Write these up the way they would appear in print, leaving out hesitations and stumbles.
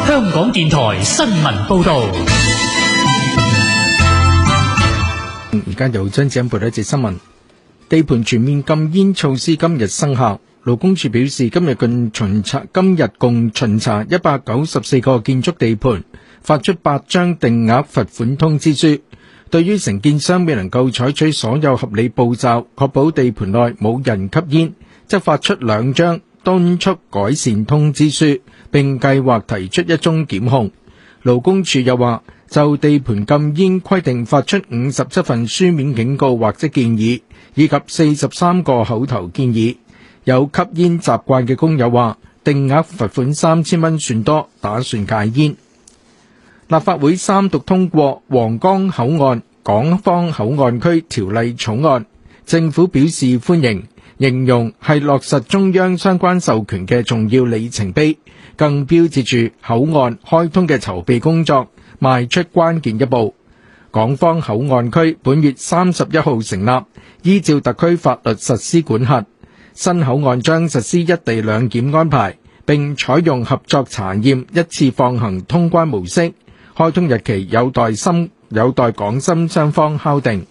香港電台新聞報道。 而家由張子欣報道一節新聞。地盤全面禁煙措施今日生效。勞工處表示，今日共巡查194個建築地盤，發出8張定額罰款通知書。對於承建商未能夠採取所有合理步驟，確保地盤內冇人吸煙，則發出2張敦促改善通知書，並計劃提出1宗檢控。勞工處又話，就地盤禁煙規定發出57份書面警告或者建議，以及43個口頭建議。有吸煙習慣嘅工友話，定額罰款3000蚊算多，打算戒煙。立法會三讀通過皇崗口岸港方口岸區條例草案，政府表示歡迎，形容係落實中央相關授權嘅重要里程碑，更標誌住口岸開通嘅籌備工作邁出關鍵一步。港方口岸區本月31號成立，依照特區法律實施管轄。新口岸將實施一地兩檢安排，並採用合作查驗一次放行通關模式。開通日期有待港深雙方敲定。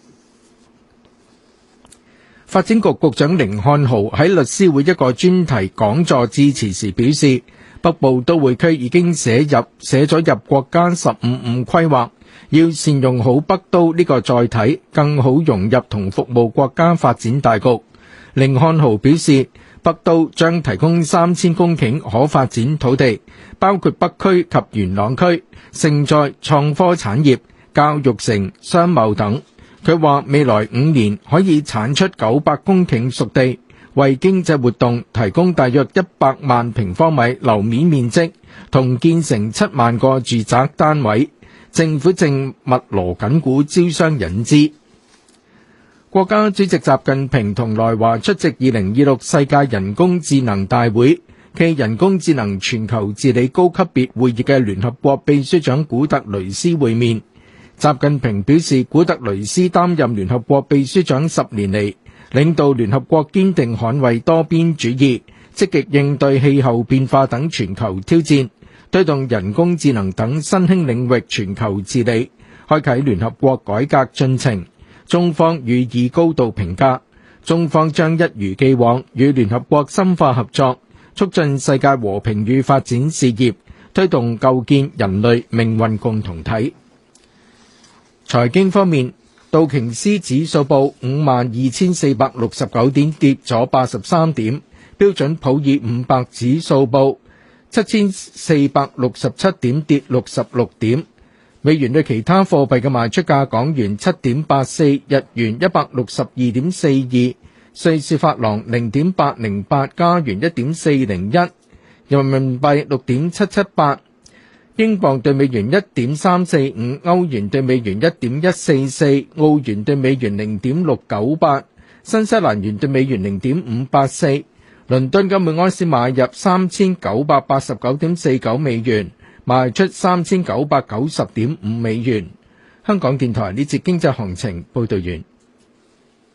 發展局局長甯漢豪喺律師會一個專題講座致辭時表示，北部都會區已經寫咗入國家15規劃，要善用好北都呢個載體，更好融入同服務國家發展大局。甯漢豪表示，北都將提供3000公頃可發展土地，包括北區及元朗區，盛載創科產業、教育城、商貿等。佢話未來5年可以產出900公頃熟地，為經濟活動提供大約100萬平方米樓面面積，同建成7萬個住宅單位。政府正密鑼緊鼓招商引資。國家主席習近平同來華出席2026世界人工智能大會暨人工智能全球治理高級別會議嘅聯合國秘書長古特雷斯會面。習近平表示，古特雷斯擔任聯合國秘書長10年嚟，領導聯合國堅定捍衛多邊主義，積極應對氣候變化等全球挑戰，推動人工智能等新興領域全球治理，開啟聯合國改革進程。中方予以高度評價，中方將一如既往與聯合國深化合作，促進世界和平與發展事業，推動構建人類命運共同體。財經方面，道瓊斯指數報52,469點，跌咗83點；標準普爾500指數報7,467點，跌66點。美元對其他貨幣嘅賣出價：港元7.84，日元162.42，瑞士法郎0.808，加元1.401，人民幣6.778，英鎊對美元1.345，歐元對美元1.144，澳元對美元0.698，新西蘭元對美元0.584。倫敦金每盎司買入3,989.49美元，賣出3,990.5美元。香港電台呢節經濟行情報道完。